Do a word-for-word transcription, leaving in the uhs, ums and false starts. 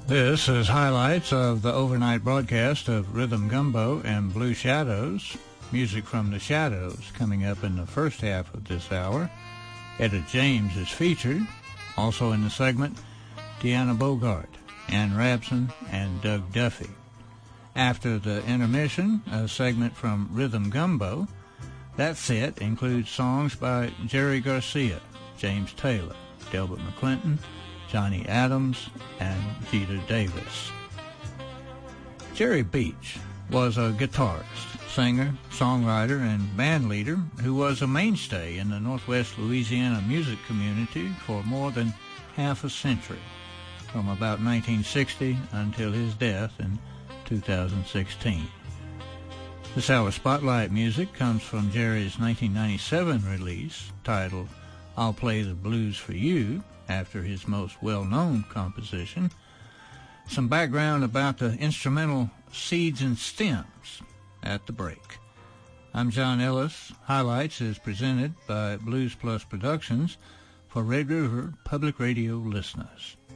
This is highlights of the overnight broadcast of Rhythm Gumbo and Blue Shadows. Music from the Shadows coming up in the first half of this hour. Etta James is featured. Also in the segment, Deanna Bogart, Ann Rabson, and Doug Duffy. After the intermission, a segment from Rhythm Gumbo. That set includes songs by Jerry Garcia, James Taylor, Delbert McClinton, Johnny Adams, and Jeter Davis. Jerry Beach was a guitarist, singer, songwriter, and band leader who was a mainstay in the Northwest Louisiana music community for more than half a century, from about nineteen sixty until his death in two thousand sixteen. This hour's spotlight music comes from Jerry's nineteen ninety-seven release titled I'll Play the Blues for You, after his most well-known composition. Some background about the instrumental Seeds and Stems at the break. I'm John Ellis. Highlights is presented by Blues Plus Productions for Red River Public Radio listeners.